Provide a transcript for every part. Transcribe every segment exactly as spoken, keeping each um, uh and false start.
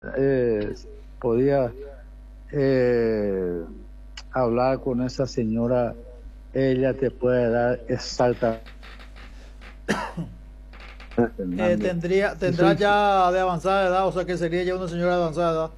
eh, podía eh, hablar con esa señora, ella te puede dar exactamente. Eh, tendría, tendrá ya de avanzada edad, o sea que sería ya una señora de avanzada edad.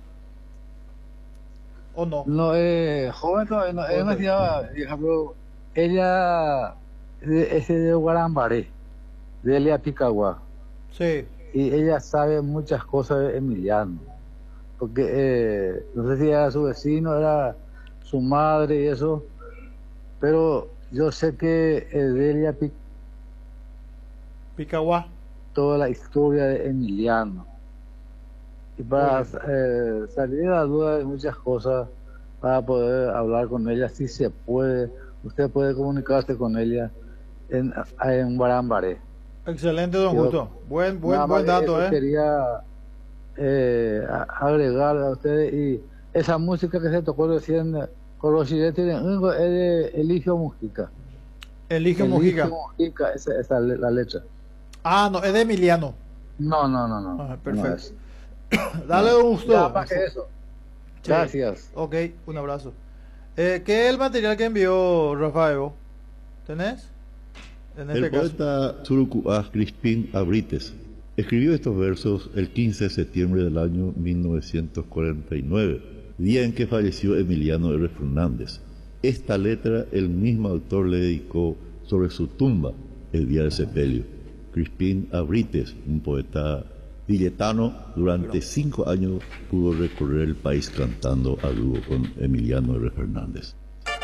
¿O no? No, eh, joven todavía, no, es una Joder. señora vieja, pero ella es de, es de Guarambaré, de Elia Picagua, Sí. y ella sabe muchas cosas de Emiliano, porque eh, no sé si era su vecino, era su madre y eso, pero yo sé que eh, Delia Picagua Picagua. toda la historia de Emiliano. Y para eh, salir de la duda de muchas cosas, para poder hablar con ella, si se puede, usted puede comunicarse con ella en, en Guarambaré. Excelente, don Yo, Justo. Buen, nada buen, más buen dato, eso ¿eh? quería eh, a- agregar a ustedes. Y esa música que se tocó recién con los chiletes de Ingo, es de Eligio Mujica. Elige Eligio Mojica. Mujica, esa es la letra. Ah, no, es de Emiliano. No, no, no, no, Ah, no perfecto. es. No Dale, es. don Ya Justo. más que eso. Sí. Gracias. Ok, un abrazo. Eh, ¿Qué es el material que envió Rafael? ¿Tenés? En El este caso. poeta Surucuá Crispín Abrites escribió estos versos el quince de septiembre del año mil novecientos cuarenta y nueve, día en que falleció Emiliano R. Fernández. Esta letra el mismo autor le dedicó sobre su tumba el día del sepelio. Crispín Abrites, un poeta villetano, durante cinco años pudo recorrer el país cantando a dúo con Emiliano R. Fernández.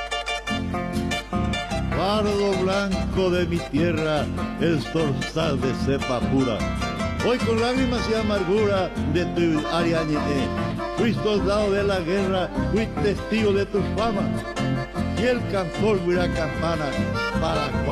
Bardo blanco de mi tierra, el zorzal de cepa pura. Hoy con lágrimas y amargura de tu Ariañeté. Fui soldado de la guerra, fui testigo de tu fama. Y el cantor huirá campana para